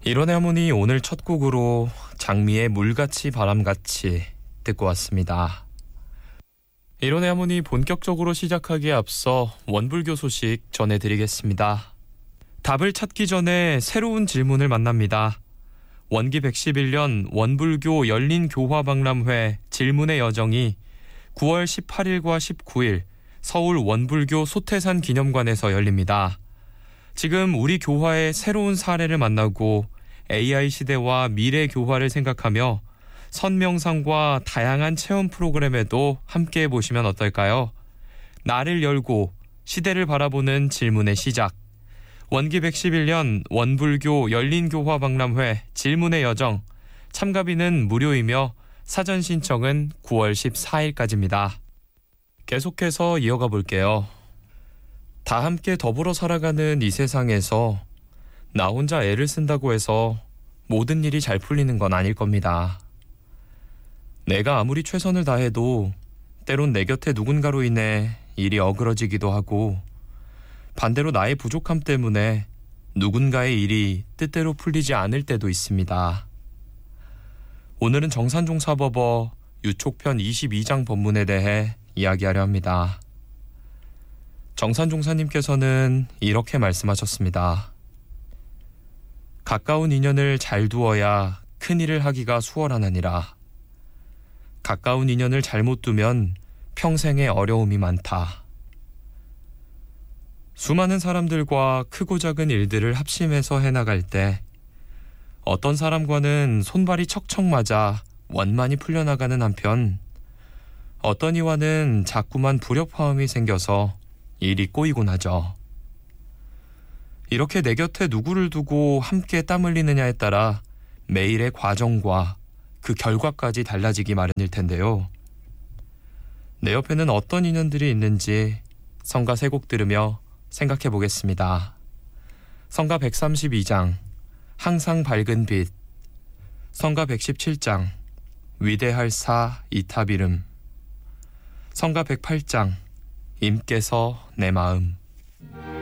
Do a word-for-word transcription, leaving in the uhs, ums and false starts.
이론의 하모니 오늘 첫 곡으로 장미의 물같이 바람같이 듣고 왔습니다. 이론의 하모니 본격적으로 시작하기에 앞서 원불교 소식 전해드리겠습니다. 답을 찾기 전에 새로운 질문을 만납니다. 원기 백십일 년 원불교 열린교화박람회 질문의 여정이 구월 십팔일과 십구일 서울 원불교 소태산 기념관에서 열립니다. 지금 우리 교화의 새로운 사례를 만나고 에이아이 시대와 미래 교화를 생각하며 선명상과 다양한 체험 프로그램에도 함께 해보시면 어떨까요? 나를 열고 시대를 바라보는 질문의 시작. 원기 백십일 년 원불교 열린교화박람회 질문의 여정. 참가비는 무료이며 사전 신청은 구월 십사일까지입니다. 계속해서 이어가 볼게요. 다 함께 더불어 살아가는 이 세상에서 나 혼자 애를 쓴다고 해서 모든 일이 잘 풀리는 건 아닐 겁니다. 내가 아무리 최선을 다해도 때론 내 곁에 누군가로 인해 일이 어그러지기도 하고 반대로 나의 부족함 때문에 누군가의 일이 뜻대로 풀리지 않을 때도 있습니다. 오늘은 정산종사법어 유촉편 이십이장 법문에 대해 이야기하려 합니다. 정산종사님께서는 이렇게 말씀하셨습니다. 가까운 인연을 잘 두어야 큰 일을 하기가 수월하느니라. 가까운 인연을 잘못 두면 평생에 어려움이 많다. 수많은 사람들과 크고 작은 일들을 합심해서 해나갈 때 어떤 사람과는 손발이 척척 맞아 원만히 풀려나가는 한편 어떤 이와는 자꾸만 불협화음이 생겨서 일이 꼬이곤 하죠. 이렇게 내 곁에 누구를 두고 함께 땀 흘리느냐에 따라 매일의 과정과 그 결과까지 달라지기 마련일 텐데요. 내 옆에는 어떤 인연들이 있는지 성가 세 곡 들으며 생각해 보겠습니다. 성가 백삼십이장 항상 밝은 빛, 성가 백십칠장 위대할 사 이탑 이름, 성가 백팔장 임께서 내 마음.